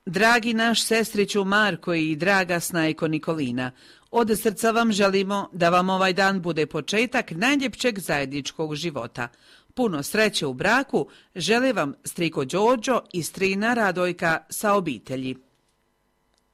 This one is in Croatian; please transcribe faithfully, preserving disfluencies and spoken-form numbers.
Dragi naš sestriću Marko i draga snajko Nikolina, od srca vam želimo da vam ovaj dan bude početak najljepšeg zajedničkog života. Puno sreće u braku žele vam striko Đorđo i strina Radojka sa obitelji.